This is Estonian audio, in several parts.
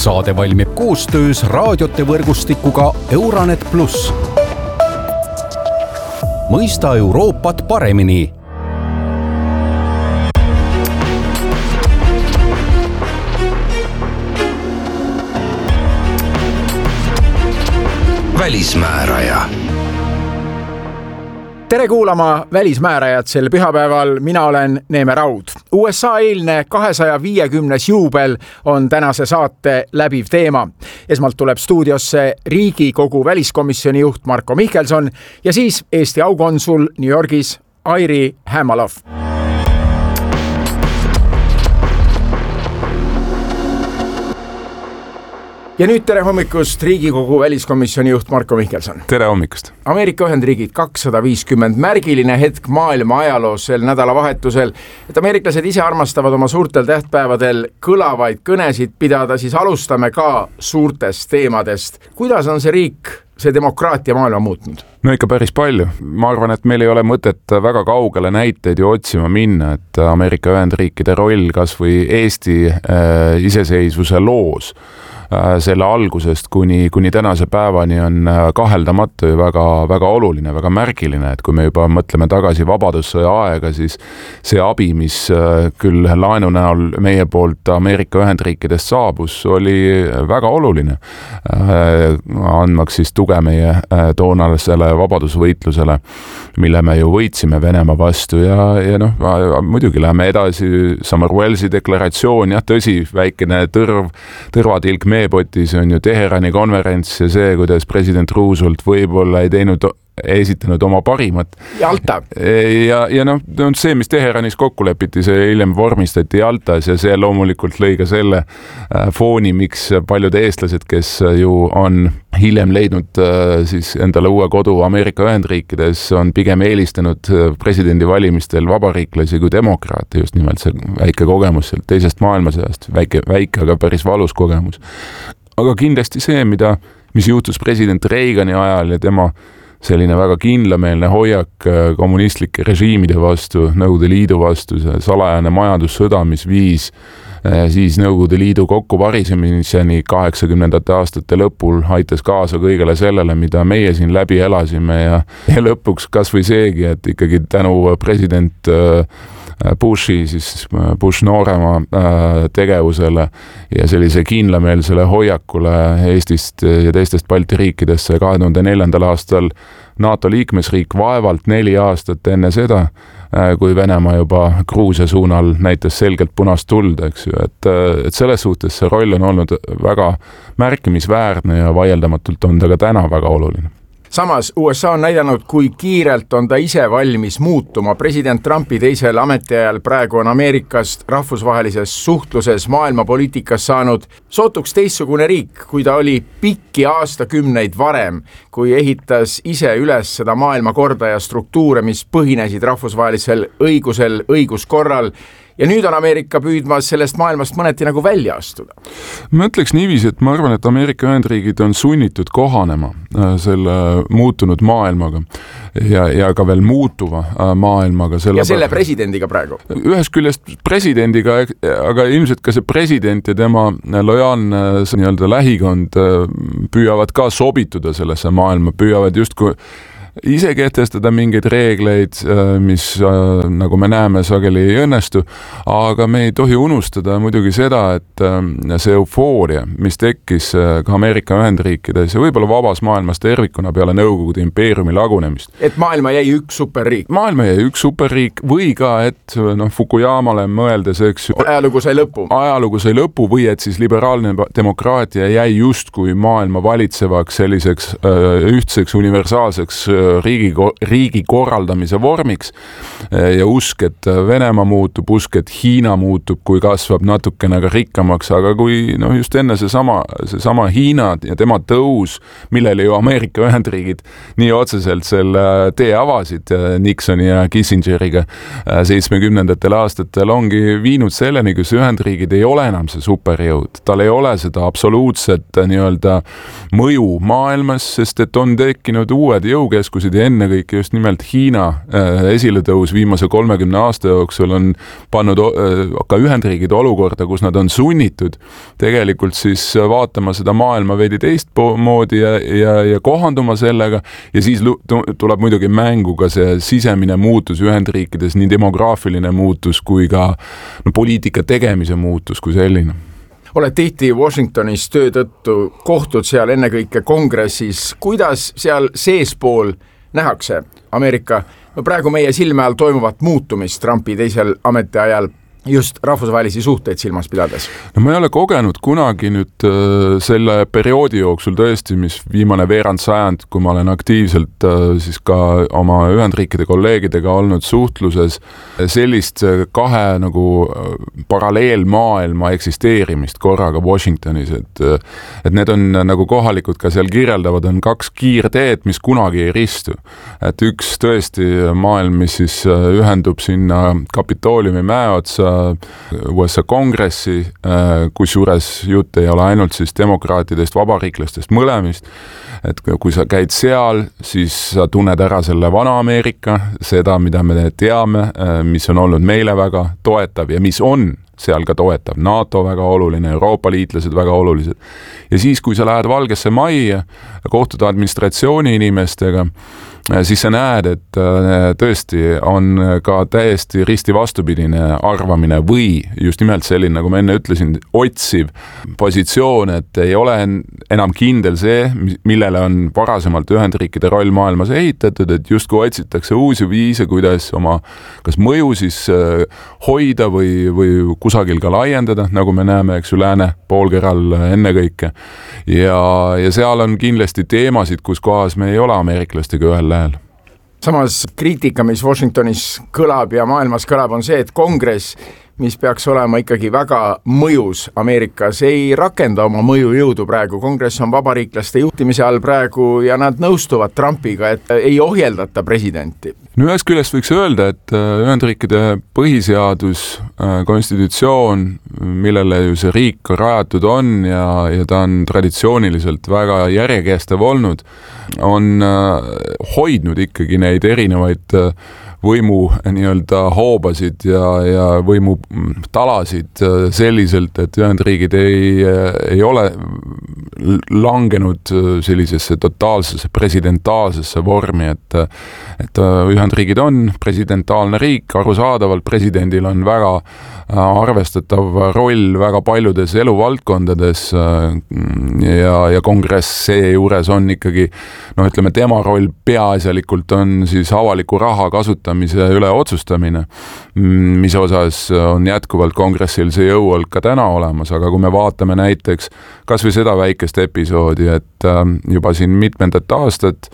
Saade valmib koostöös raadiote võrgustikuga Euranet Plus. Mõista Euroopat paremini. Välismääraja. Tere kuulama Välismäärajat sel pühapäeval, mina olen Neeme Raud. USA eilne 250. juubel on tänase saate läbiv teema. Esmalt tuleb stuudiosse Riigikogu väliskomisjoni juht Marko Mihkelson ja siis Eesti aukonsul New Yorgis Airi Hämalov. Ja nüüd tere hommikust Riigikogu väliskomisjoni juht Marko Mihkelson. Tere hommikust. Ameerika Ühendriigid 250, märgiline hetk maailma ajaloos sel nädalavahetusel, et ameeriklased ise armastavad oma suurtel tähtpäevadel kõlavaid kõnesid pidada, siis alustame ka suurtest teemadest. Kuidas on see riik, see demokraatia maailma muutnud? No ikka päris palju. Ma arvan, et meil ei ole mõtet väga kaugele näiteid ju otsima minna, et Ameerika Ühendriikide roll kas või Eesti iseseisvuse loos selle algusest kuni tänase päevani on kaheldamatu ja väga oluline, väga märgiline, et kui me juba mõtleme tagasi vabadussõja aega, siis see abi, mis küll laenu näol meie poolt Ameerika Ühendriikidest saabus, oli väga oluline, andmaks siis tuge meie toonasele vabadusvõitlusele, mille me ju võitsime Venemaa vastu ja noh, muidugi läheme edasi, Summerwellsi deklaratsioon, jah, tõsi, väikene tõrvatilk meepotis on ju Teherani konverents ja see, kuidas president Roosevelt võib-olla ei esitanud oma parimat. Jalta. Ja noh, see, mis Teheranis kokku lepiti, see hiljem vormistati Jaltas ja see loomulikult lõi ka selle fooni, miks paljud eestlased, kes ju on hiljem leidnud siis endale uue kodu Ameerika Ühendriikides, on pigem eelistanud presidendivalimistel vabariiklasi kui demokraate, just nimelt see väike kogemus sealt teisest maailmasõjast, väike, aga päris valus kogemus. Aga kindlasti see, mis juhtus president Reagani ajal ja tema selline väga kindlameelne hoiak kommunistlike režiimide vastu, Nõukogude Liidu vastu, see salajane majandussõda, mis viis siis Nõukogude Liidu kokkuvarisemiseni 80. aastate lõpul, aitas kaasa kõigele sellele, mida meie siin läbi elasime ja lõpuks kas või seegi, et ikkagi tänu president Bushi, siis Bush noorema tegevusele ja sellise kindlameelsele hoiakule Eestist ja teistest Balti riikidesse 2004. aastal NATO liikmesriik vaevalt 4 aastat enne seda, kui Venemaa juba Gruusia suunal näitas selgelt punast tuld, eks ju, et selles suhtes see roll on olnud väga märkimisväärne ja vaieldamatult on ta ka täna väga oluline. Samas USA on näidanud, kui kiirelt on ta ise valmis muutuma. President Trumpi teisel ametiajal praegu on Ameerikast rahvusvahelises suhtluses maailmapoliitikas saanud sootuks teistsugune riik, kui ta oli pikki aastakümneid varem, kui ehitas ise üles seda maailmakorda ja struktuure, mis põhinesid rahvusvahelisel õigusel, õiguskorral. Ja nüüd on Ameerika püüdmas sellest maailmast mõneti nagu välja astuda. Ma ütleks niiviisi, et ma arvan, et Ameerika Ühendriigid on sunnitud kohanema selle muutunud maailmaga ja ka veel muutuva maailmaga. Ja selle presidendiga praegu? Ühest küljest presidendiga, aga ilmselt ka see president ja tema lojaalne nii-öelda lähikond püüavad ka sobituda sellesse maailma, püüavad justkui ise kehtestada mingeid reegleid, mis nagu me näeme sageli ei õnnestu, aga me ei tohi unustada muidugi seda, et see eufooria, mis tekkis ka Ameerika Ühendriikides ja võib-olla vabas maailmas tervikuna peale Nõukogude impeeriumi lagunemist. Et maailma jäi üks superriik. Maailma jäi üks superriik või ka, et Fukuyamale mõeldes, eks ju, ajalugu sai lõpu või et siis liberaalne demokraatia jäi justkui maailma valitsevaks selliseks ühtseks universaalseks riigi korraldamise vormiks ja usk, et Venemaa muutub, usk, et Hiina muutub, kui kasvab natukene aga rikkamaks, aga kui just enne seesama Hiina ja tema tõus, millele ju Ameerika Ühendriigid nii otseselt selle tee avasid Nixoni ja Kissingeriga 70. aastatel ongi viinud selleni, kus Ühendriigid ei ole enam see superjõud, tal ei ole seda absoluutset nii-öelda mõju maailmas, sest et on tekkinud uued jõukeskused, uskusid ja ennekõike just nimelt Hiina esiletõus viimase 30 aasta jooksul on pannud ka Ühendriigid olukorda, kus nad on sunnitud tegelikult siis vaatama seda maailma veidi teistmoodi ja kohanduma sellega ja siis tuleb muidugi mängu ka see sisemine muutus Ühendriikides, nii demograafiline muutus kui ka poliitika tegemise muutus kui selline. Oled tihti Washingtonis töö tõttu, kohtud seal ennekõike kongressis. Kuidas seal seespool nähakse Ameerika praegu meie silme all toimuvat muutumist Trumpi teisel ametiajal just rahvusvahelisi suhteid silmas pidades? No ma ei ole kogenud kunagi nüüd selle perioodi jooksul tõesti, mis viimane veerand sajand, kui ma olen aktiivselt siis ka oma Ühendriikide kolleegidega olnud suhtluses, sellist kahe nagu paralleelmaailma eksisteerimist korraga Washingtonis, et need on nagu kohalikud ka seal kirjeldavad, on kaks kiirteed, mis kunagi ei ristu. Et üks tõesti maailm, mis siis ühendub sinna Kapitooliumi mäe otsa USA kongressi, kus juures jutt ei ole ainult siis demokraatidest, vabariiklastest mõlemist, et kui sa käid seal, siis sa tunned ära selle vana Ameerika, seda, mida me teame, mis on olnud meile väga toetav ja mis on seal ka toetav. NATO väga oluline, Euroopa liitlased väga olulised. Ja siis, kui sa lähed Valgesse Majja, kohtud administratsiooni inimestega, siis sa näed, et tõesti on ka täiesti risti vastupidine arvamine või just nimelt selline, nagu ma enne ütlesin, otsiv positsioon, et ei ole enam kindel see, millele on varasemalt Ühendriikide roll maailmas ehitatud, et justkui otsitakse uusi viise, kuidas oma kas mõju siis hoida või kusagil ka laiendada, nagu me näeme, eks ju, lääne poolkeral ennekõike. Ja seal on kindlasti teemasid, kus kohas me ei ole ameeriklastega ühel lähel. Samas kriitika, mis Washingtonis kõlab ja maailmas kõlab, on see, et kongress, mis peaks olema ikkagi väga mõjus Ameerikas, ei rakenda oma mõjujõudu praegu. Kongress on vabariiklaste juhtimise all praegu ja nad nõustuvad Trumpiga, et ei ohjeldata presidenti. No ühest küljest võiks öelda, et Ühendriikide põhiseadus, konstitutsioon, millele ju see riik rajatud on ja ta on traditsiooniliselt väga järjekestev olnud, on hoidnud ikkagi neid erinevaid võimu nii-öelda hoobasid ja võimu talasid selliselt, et Ühendriigid ei ole langenud sellisesse totaalsesse presidentaalsesse vormi, et Ühendriigid on presidentaalne riik, arusaadavalt presidendil on väga arvestatav roll väga paljudes eluvaldkondades ja kongress seejuures on ikkagi, ütleme, tema roll peaasjalikult on siis avaliku raha kasutamise üle otsustamine, mis osas on jätkuvalt kongressil see jõuolg ka täna olemas, aga kui me vaatame näiteks kas või seda väikest episoodi, et juba siin mitmendat aastat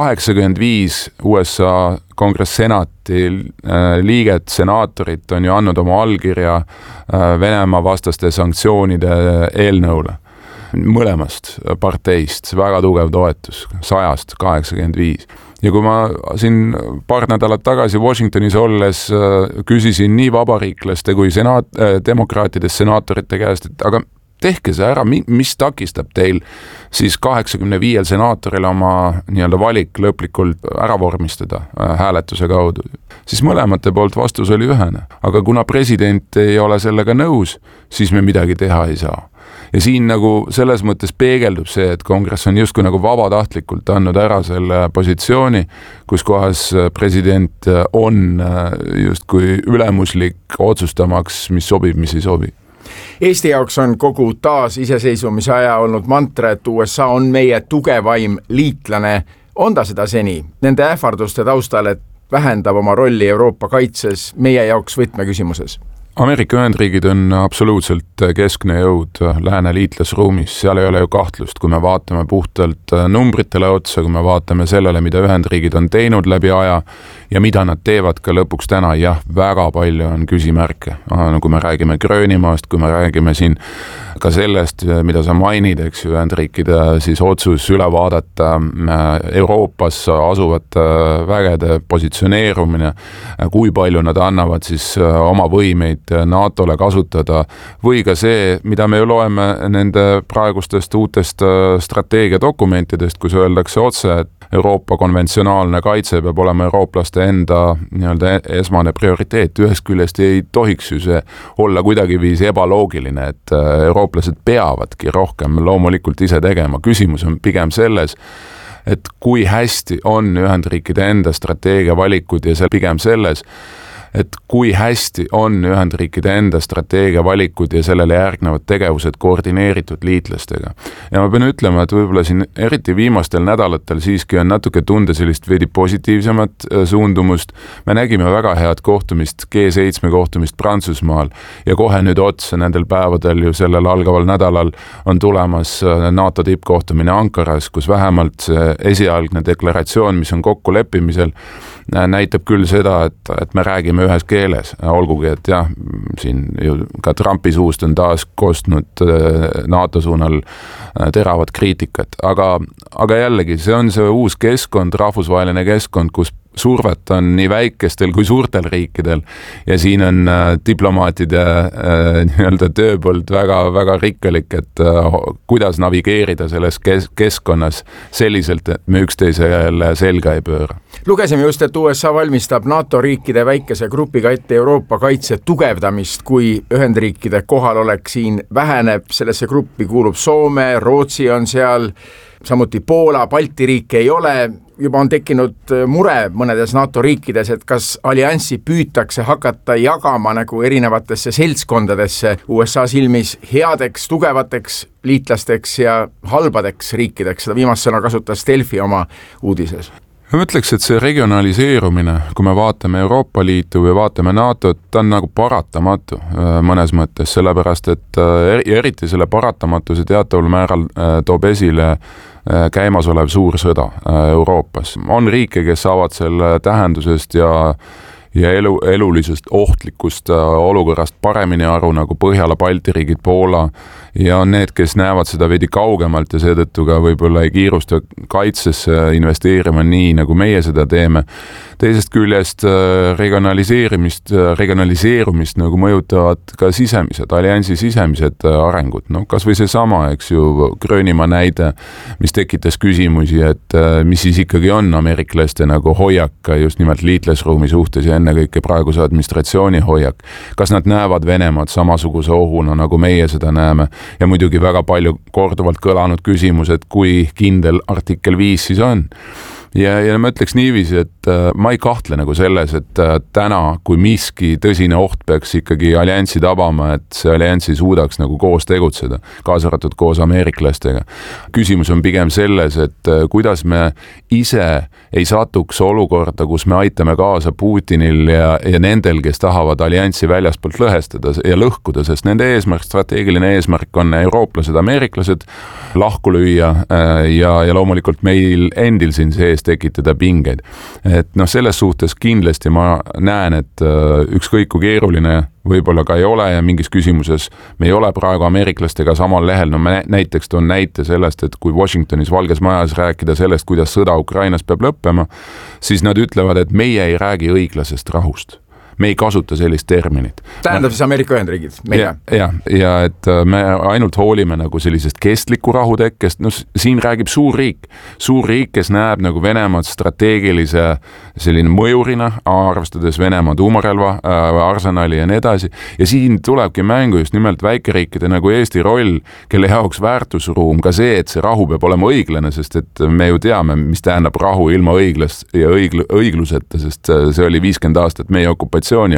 85 USA kongress senati liiget, senaatorit on ju andnud oma allkirja Venemaa vastaste sanktsioonide eelnõule. Mõlemast parteist väga tugev toetus, 100-st 85. Ja kui ma siin paar nädalat tagasi Washingtonis olles küsisin nii vabariiklaste kui demokraatidest senaatorite käest, et aga tehke see ära, mis takistab teil siis 85 senaatoril oma nii-öelda valik lõplikult ära vormistada hääletuse kaudu. Siis mõlemate poolt vastus oli ühene. Aga kuna president ei ole sellega nõus, siis me midagi teha ei saa. Ja siin nagu selles mõttes peegeldub see, et kongress on justkui nagu vabatahtlikult andnud ära selle positsiooni, kus kohas president on justkui ülemuslik otsustamaks, mis sobib, mis ei sobi. Eesti jaoks on kogu taas iseseisvumise aja olnud mantra, et USA on meie tugevaim liitlane. On ta seda seni? Nende ähvarduste taustal, et vähendab oma rolli Euroopa kaitses meie jaoks võtmeküsimuses? Ameerika Ühendriigid on absoluutselt keskne jõud lääne liitlasruumis, seal ei ole ju kahtlust, kui me vaatame puhtalt numbritele otsa, kui me vaatame sellele, mida Ühendriigid on teinud läbi aja ja mida nad teevad ka lõpuks täna, jah, väga palju on küsimärke. Kui me räägime Gröönimaast, kui me räägime siin ka sellest, mida sa mainid, eks Ühendriikide siis otsus üle vaadata Euroopas asuvate vägede positsioneerumine, kui palju nad annavad siis oma võimeid NATO-le kasutada või ka see, mida me ju loeme nende praegustest uutest strateegiadokumentidest, kus öeldakse otse, et Euroopa konventsionaalne kaitse peab olema eurooplaste enda nii-öelda esmane prioriteet. Ühest küljest ei tohiks ju see olla kuidagiviisi ebaloogiline, et eurooplased peavadki rohkem loomulikult ise tegema. Küsimus on pigem selles, et kui hästi on Ühendriikide enda strateegia valikud ja see pigem selles, et kui hästi on Ühendriikide enda strateegia valikud ja sellele järgnevad tegevused koordineeritud liitlastega. Ja ma pean ütlema, et võib-olla siin eriti viimastel nädalatel siiski on natuke tunda sellist veidi positiivsemat suundumust. Me nägime väga head kohtumist, G7 kohtumist Prantsusmaal ja kohe nüüd otsa nendel päevadel ju sellel algaval nädalal on tulemas NATO tippkohtumine Ankaras, kus vähemalt esialgne deklaratsioon, mis on kokkuleppimisel, näitab küll seda, et me räägime ühes keeles, olgugi, et jah, siin ju ka Trumpi suust on taas kostnud NATO suunal teravat kriitikat, aga jällegi, see on see uus keskkond, rahvusvaheline keskkond, kus survet on nii väikestel kui suurtel riikidel ja siin on diplomaatide nii-öelda tööpõld väga rikkalik, et kuidas navigeerida selles keskkonnas selliselt, et me üksteisele selga ei pööra. Lugesime just, et USA valmistab NATO riikide väikese grupiga ette Euroopa kaitse tugevdamist, kui Ühendriikide kohalolek siin väheneb. Sellesse gruppi kuulub Soome, Rootsi on seal, samuti Poola, Balti riike ei ole. Juba on tekkinud mure mõnedes NATO riikides, et kas allianssi püütakse hakata jagama nagu erinevatesse seltskondadesse USA silmis headeks, tugevateks liitlasteks ja halbadeks riikideks. Seda viimast sõna kasutas Delfi oma uudises. Ma mõtleks, et see regionaliseerumine, kui me vaatame Euroopa Liitu või vaatame NATO-t, ta on nagu paratamatu mõnes mõttes, sellepärast, et eriti selle paratamatuse teataval määral toob esile käimasolev suur sõda Euroopas. On riike, kes saavad selle tähendusest ja elulisest ohtlikust olukorrast paremini aru, nagu Põhjala, Balti riigid, Poola, ja on need, kes näevad seda veidi kaugemalt ja seetõttu ka võib-olla ei kiirusta kaitsesse investeerima nii, nagu meie seda teeme. Teisest küljest regionaliseerumist nagu mõjutavad ka sisemised, alliansi sisemised arengud. No, kas või see sama, eks ju, Gröönimaa näide, mis tekitas küsimusi, et mis siis ikkagi on ameeriklaste nagu hoiak just nimelt liitlasruumi suhtes ja ennekõike praeguse administratsiooni hoiak. Kas nad näevad Venemaad samasuguse ohuna, nagu meie seda näeme? Ja muidugi väga palju korduvalt kõlanud küsimus, et kui kindel artikkel 5 siis on. Ja ma ütleks niiviisi, et ma ei kahtle nagu selles, et täna, kui miski tõsine oht peaks ikkagi allianssi tabama, et see allianssi suudaks nagu koos tegutseda, kaasa arvatud koos ameeriklastega. Küsimus on pigem selles, et kuidas me ise ei satuks olukorda, kus me aitame kaasa Putinil ja nendel, kes tahavad allianssi väljaspoolt lõhestada ja lõhkuda, sest nende eesmärk, strateegiline eesmärk on eurooplased, ameeriklased lahku lüüa ja loomulikult meil endil siin sees tekitada pingeid. Et selles suhtes kindlasti ma näen, et ükskõik kui keeruline võib-olla ka ei ole ja mingis küsimuses me ei ole praegu ameeriklastega samal lehel. No ma näiteks toon näite sellest, et kui Washingtonis Valges Majas rääkida sellest, kuidas sõda Ukrainas peab lõppema, siis nad ütlevad, et meie ei räägi õiglasest rahust. Me ei kasuta sellist terminit. Tähendab siis Ameerika Ühendriigid? Ja et me ainult hoolime nagu sellisest kestliku rahutekkest. No, siin räägib suur riik, kes näeb nagu Venemaad strateegilise selline mõjurina, arvestades Venemaa tuumarelva, arsenali ja nii edasi. Ja siin tulebki mängu just nimelt väikeriikide nagu Eesti roll, kelle jaoks väärtusruum, ka see, et see rahu peab olema õiglane, sest et me ju teame, mis tähendab rahu ilma õigluseta, sest see oli 50 aastat meie okupatsiooni